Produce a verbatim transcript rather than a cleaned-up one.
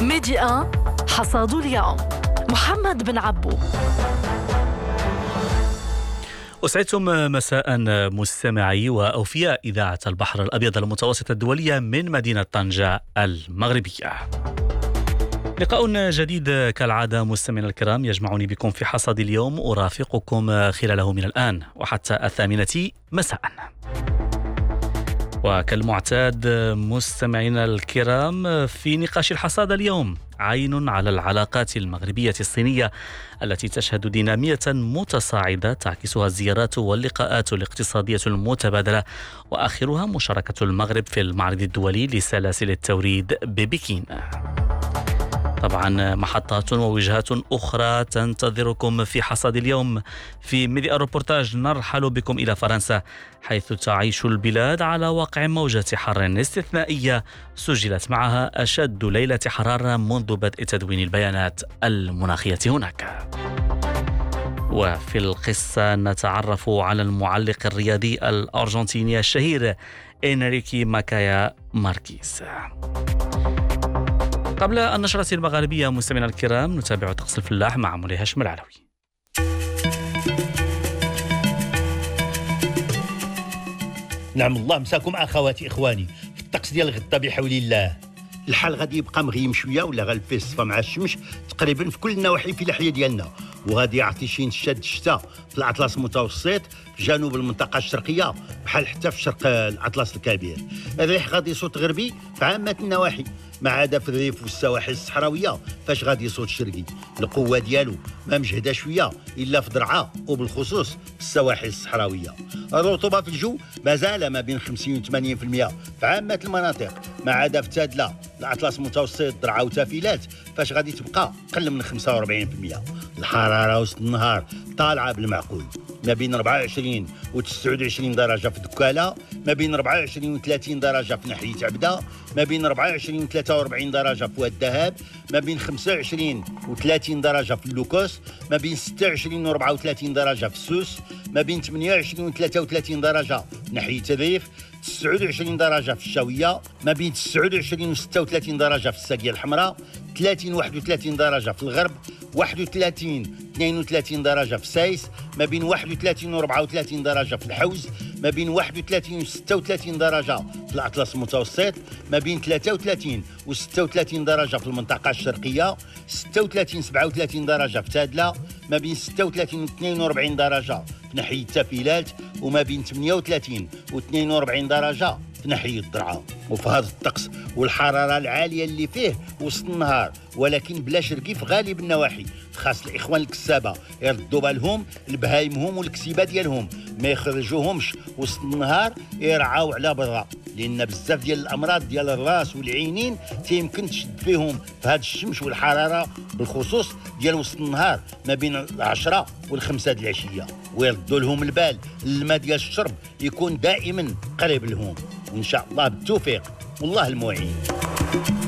ميدي واحد حصاد اليوم محمد بن عبو. أسعدتم مساء مستمعي وأوفياء إذاعة البحر الأبيض المتوسط الدولية من مدينة طنجة المغربية. لقاء جديد كالعادة مستمعينا الكرام يجمعني بكم في حصاد اليوم، أرافقكم خلاله من الآن وحتى الثامنة مساء. وكالمعتاد مستمعينا الكرام في نقاش الحصاد اليوم عين على العلاقات المغربية الصينية التي تشهد دينامية متصاعدة تعكسها الزيارات واللقاءات الاقتصادية المتبادلة، وآخرها مشاركة المغرب في المعرض الدولي لسلاسل التوريد ببكين. طبعا محطات ووجهات أخرى تنتظركم في حصاد اليوم. في ميديا روبورتاج نرحل بكم إلى فرنسا، حيث تعيش البلاد على واقع موجة حر استثنائية سجلت معها أشد ليلة حرارة منذ بدء تدوين البيانات المناخية هناك. وفي القصة نتعرف على المعلق الرياضي الأرجنتيني الشهير إنريكي ماكايا ماركيز. قبل النشرة المغاربية مستمعينا الكرام نتابع طقس الفلاح مع مولاي هاشم العلوي. نعم الله مساكم اخواتي اخواني. في الطقس ديال غدا بحول الله الحال غادي يبقى مغيم شويه ولا غالفيه الصفا مع الشمس تقريبا في كل النواحي في الاحياء ديالنا، وغادي يعطي شي نشاد الشتاء في الاطلس المتوسط في جنوب المنطقه الشرقيه بحال حتى في شرق الاطلس الكبير. الريح غادي يصوت غربي في عامه النواحي ما عدا في الريف والسواحل الصحراويه فاش غادي يصوت شرقي. القوه ديالو ما مجهده شويه الا في درعا وبالخصوص في السواحل الصحراويه. الرطوبه في الجو مازال ما بين خمسين و ثمانين بالمئة في عامه المناطق ما عدا في تادله الاطلس المتوسط درعا وتافيلات فاش غادي تبقى قل من خمسة وأربعين بالمئة. الحراره وسط النهار طالعه بالمعقول ما بين أربعة وعشرين و تسعة وعشرين درجه في دكاله، ما بين أربعة وعشرين و ثلاثين درجه في ناحيه عبده، ما بين أربعة وعشرين و ثلاثة وأربعين درجه في واد الذهب، ما بين خمسة وعشرين و ثلاثين درجه في اللوكوس، ما بين ستة وعشرين و أربعة وثلاثين درجه في السوس، ما بين ثمانية وعشرين و ثلاثة وثلاثين درجه في ناحيه الريف، تسعة وعشرين درجه في الشاويه، ما بين تسعة وعشرين و ستة وثلاثين درجه في الساقيه الحمراء، ثلاثين و واحد وثلاثين درجه في الغرب، واحد وثلاثين اثنين وثلاثين درجه في سايس، ما بين واحد وثلاثين و أربعة وثلاثين درجه في الحوز، ما بين واحد وثلاثين و ستة وثلاثين درجه في الاطلس المتوسط، ما بين ثلاثة وثلاثين و ستة وثلاثين درجه في المنطقه الشرقيه، ستة وثلاثين سبعة وثلاثين درجه في تادله، ما بين ستة وثلاثين و اثنين وأربعين درجه في ناحيه التافيلات، وما بين ثمانية وثلاثين و اثنين وأربعين درجه في ناحيه الضرعه. وفي هذا الطقس والحراره العاليه اللي فيه وسط النهار ولكن بلا شرقي في غالب النواحي، خاص الاخوان الكسابه يردوا بالهم البهايمهم والكسيبه ديالهم ما يخرجوهمش وسط النهار يرعاو على برا، لان بزاف ديال الامراض ديال الراس والعينين تيمكن تشد فيهم في هذا الشمس والحراره بالخصوص ديال وسط النهار ما بين العشرة والخمسة د العشيه، ويردوا لهم البال الماء ديال الشرب يكون دائما قريب لهم، وان شاء الله بالتوفيق والله المعين.